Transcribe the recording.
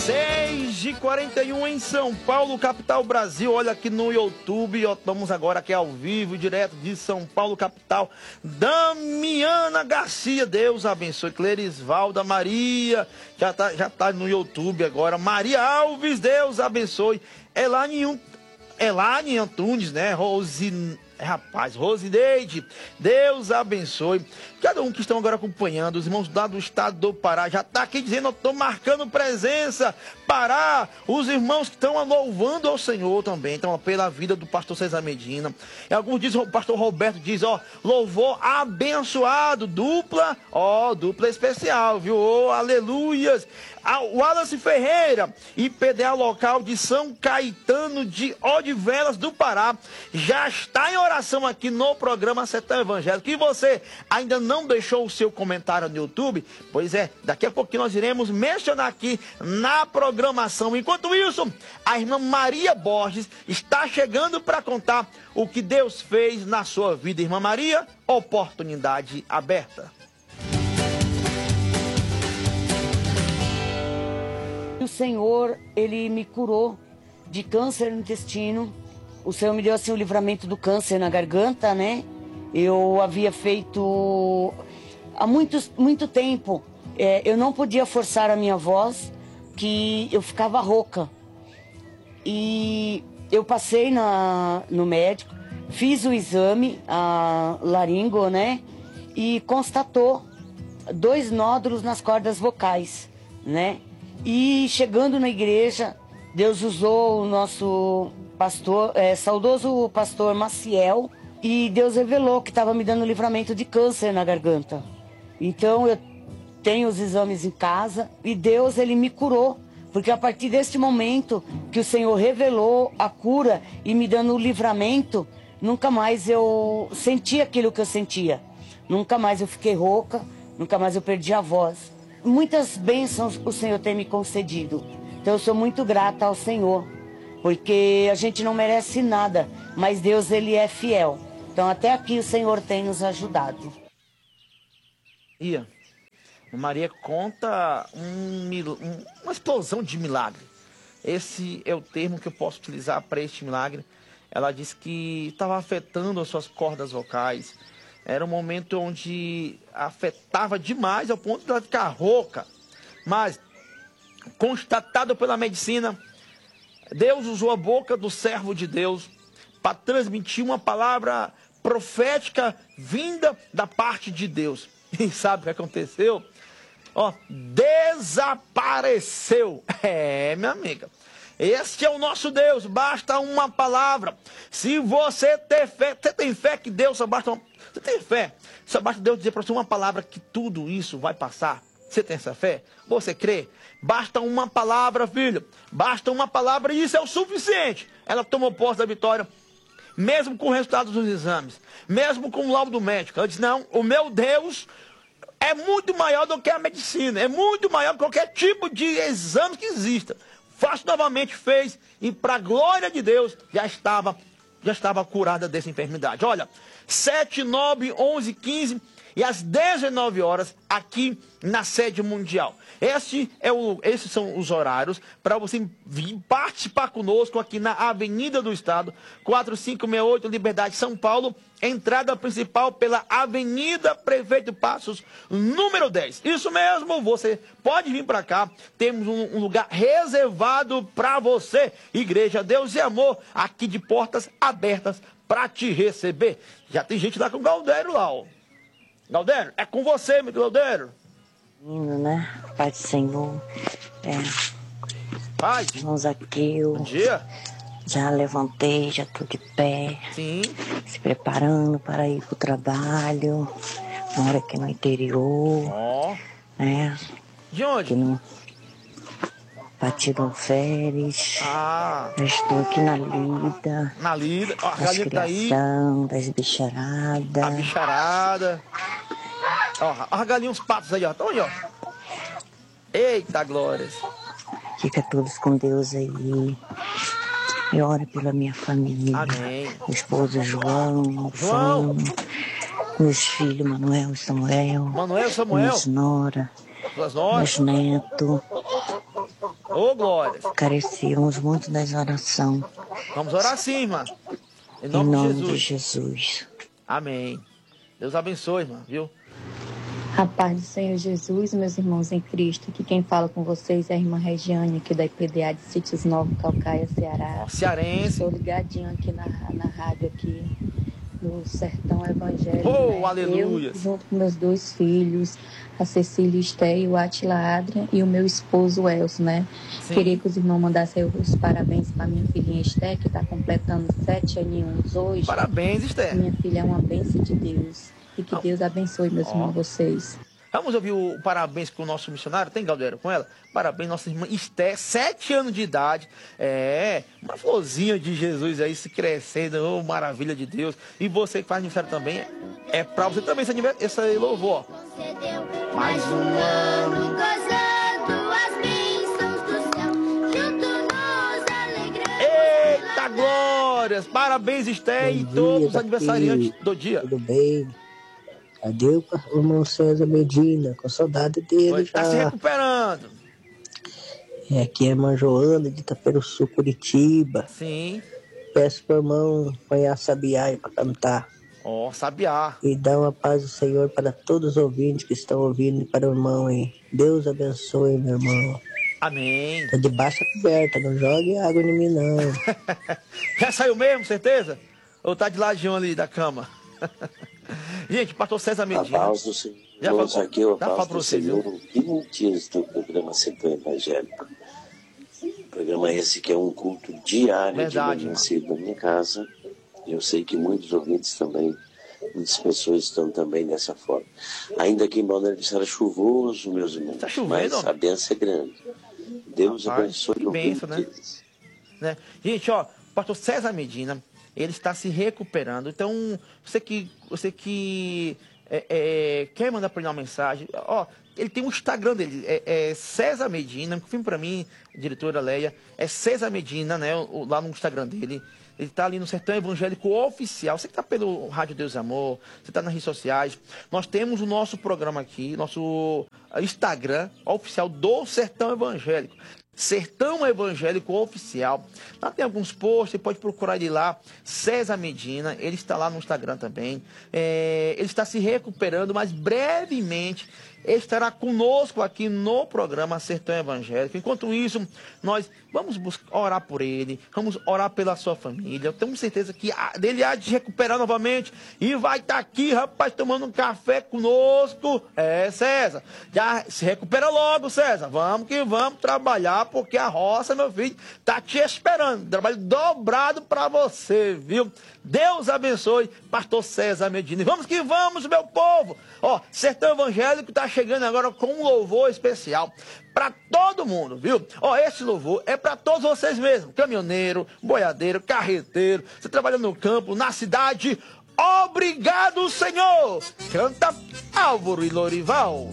6h41 em São Paulo, capital Brasil. Olha aqui no YouTube, estamos agora aqui ao vivo, direto de São Paulo, capital. Damiana Garcia, Deus abençoe. Clerisvalda Maria, já tá no YouTube agora. Maria Alves, Deus abençoe. Elane Antunes, né? Rosineide, Deus abençoe. Cada um que estão agora acompanhando, os irmãos do estado do Pará, já está aqui dizendo, eu estou marcando presença, Pará, os irmãos que estão louvando ao Senhor também, então pela vida do pastor César Medina. E alguns dizem, o pastor Roberto diz, louvor abençoado, dupla especial, viu? Aleluias. O Wallace Ferreira, IPDA local de São Caetano de Odivelas do Pará, já está em oração aqui no programa Sertão Evangélico. E você ainda não deixou o seu comentário no YouTube? Pois é, daqui a pouquinho nós iremos mencionar aqui na programação. Enquanto isso, a irmã Maria Borges está chegando para contar o que Deus fez na sua vida. Irmã Maria, oportunidade aberta. O Senhor, Ele me curou de câncer no intestino. O Senhor me deu assim o livramento do câncer na garganta, né? Eu havia feito há muito tempo. Eu não podia forçar a minha voz, que eu ficava rouca. E eu passei no médico, fiz o exame, a laringo, né? E constatou 2 nódulos nas cordas vocais, né? E chegando na igreja, Deus usou o nosso pastor, saudoso pastor Maciel, e Deus revelou que estava me dando livramento de câncer na garganta. Então eu tenho os exames em casa e Deus, Ele me curou. Porque a partir deste momento que o Senhor revelou a cura e me dando o livramento, nunca mais eu senti aquilo que eu sentia. Nunca mais eu fiquei rouca, nunca mais eu perdi a voz. Muitas bênçãos o Senhor tem me concedido. Então eu sou muito grata ao Senhor, porque a gente não merece nada, mas Deus, Ele é fiel. Então até aqui o Senhor tem nos ajudado. Maria conta uma explosão de milagre. Esse é o termo que eu posso utilizar para este milagre. Ela disse que estava afetando as suas cordas vocais. Era um momento onde afetava demais ao ponto de ela ficar rouca. Mas, constatado pela medicina, Deus usou a boca do servo de Deus para transmitir uma palavra profética vinda da parte de Deus. E sabe o que aconteceu? Desapareceu. Minha amiga. Este é o nosso Deus, basta uma palavra. Se você tem fé, você tem fé que Deus só basta você tem fé, só basta Deus dizer para você uma palavra que tudo isso vai passar. Você tem essa fé? Você crê? Basta uma palavra, filho. Basta uma palavra e isso é o suficiente. Ela tomou posse da vitória, mesmo com o resultado dos exames, mesmo com o laudo médico. Ela disse, não, o meu Deus é muito maior do que a medicina, é muito maior do que qualquer tipo de exame que exista. Faço novamente, fez, e para a glória de Deus, já estava curada dessa enfermidade. Olha, 7, 9, 11, 15 e às 19 horas aqui na sede mundial. Esses são os horários para você vir participar conosco aqui na Avenida do Estado, 4568 Liberdade, São Paulo, entrada principal pela Avenida Prefeito Passos, número 10. Isso mesmo, você pode vir para cá, temos um lugar reservado para você. Igreja Deus e Amor, aqui de portas abertas para te receber. Já tem gente lá com o Galdério lá, ó. Galdério, é com você, meu Galdério. Né? Pai do Senhor. Pai. Irmãos aqui, eu bom dia. Já levantei, já estou de pé. Sim. Se preparando para ir para o trabalho. Moro aqui no interior. Né? De onde? Aqui no Partido Alferes. Eu estou aqui na lida. Na lida. Ó, a galinha tá aí. Das bicharadas. A bicharada. Ó, a galinha, uns patos aí, ó. Estão aí, ó. Eita, glórias. Fica todos com Deus aí. E ora pela minha família. Amém. O esposo João. Meus filhos, Manuel e Samuel. Manuel e Samuel. Minha nora. Meus netos. Ô, glória. Carecíamos muito das orações. Vamos orar sim, irmã. Em Em nome, nome de de Jesus. Jesus. Amém. Deus abençoe, irmã, viu? A paz do Senhor Jesus, meus irmãos em Cristo. Aqui quem fala com vocês é a irmã Regiane, aqui da IPDA de Sítios Novos, Calcaia, Ceará. Ó, cearense. Estou ligadinho aqui na rádio, aqui no Sertão Evangélico. Oh, aleluia. Eu, junto com meus 2 filhos, a Cecília Esté e o Atila Adria, e o meu esposo Elcio, né? Sim. Queria que os irmãos mandassem os parabéns para minha filhinha Esté, que está completando 7 aninhos hoje. Parabéns, Esther. Minha filha é uma bênção de Deus. E que Deus abençoe, meus irmãos, vocês. Vamos ouvir o parabéns com o nosso missionário? Tem, Galdeira, com ela? Parabéns, nossa irmã Esté, 7 anos de idade. Uma florzinha de Jesus aí se crescendo. Oh, maravilha de Deus. E você que faz aniversário também, é pra você também esse louvor. Mais um ano gozando as bênçãos do céu, junto nos alegramos. Eita, glórias! Parabéns, Esté, e todos os aniversariantes do dia. Tudo bem? Cadê o irmão César Medina? Com saudade dele Está se recuperando. Aqui é a irmã Joana de Itaperuçu, Curitiba. Sim. Peço para o irmão apanhar Sabiá aí para cantar. Ó, Sabiá. E dá uma paz do Senhor para todos os ouvintes que estão ouvindo e para o irmão aí. Deus abençoe, meu irmão. Amém. Tá debaixo da coberta, não jogue água em mim, não. Já saiu mesmo, certeza? Ou tá de ladinho ali da cama? Gente, pastor César Medina. A paz do Senhor. Aqui é o paz do Senhor, ouvintes do programa Sertão Evangélico. Programa esse que é um culto diário. Verdade, de manhã cedo na minha casa. Eu sei que muitos ouvintes também, muitas pessoas estão também dessa forma. Ainda que em Balneário está chuvoso, meus irmãos, tá chovendo, mas a bênção é grande. Deus abençoe o bênção, né? Gente, ó, pastor César Medina, ele está se recuperando. Então, você que quer mandar para ele uma mensagem, ó, ele tem um Instagram dele, é César Medina, confirma para mim, diretora Leia, é César Medina, né, lá no Instagram dele. Ele está ali no Sertão Evangélico Oficial. Você que está pelo Rádio Deus e Amor, você está nas redes sociais. Nós temos o nosso programa aqui, nosso Instagram oficial do Sertão Evangélico. Sertão Evangélico Oficial. Lá tem alguns posts, você pode procurar ele lá. César Medina, ele está lá no Instagram também. Ele está se recuperando, mas brevemente ele estará conosco aqui no programa Sertão Evangélico. Enquanto isso, nós vamos orar por ele, vamos orar pela sua família. Eu tenho certeza que ele há de recuperar novamente e vai estar aqui, rapaz, tomando um café conosco. César, já se recupera logo, César. Vamos que vamos trabalhar, porque a roça, meu filho, tá te esperando. Trabalho dobrado para você, viu? Deus abençoe, pastor César Medina. E vamos que vamos, meu povo. Ó, Sertão Evangélico tá chegando agora com um louvor especial para todo mundo, viu? Ó, esse louvor é para todos vocês mesmos. Caminhoneiro, boiadeiro, carreteiro. Você trabalha no campo, na cidade. Obrigado, Senhor. Canta Álvaro e Lorival.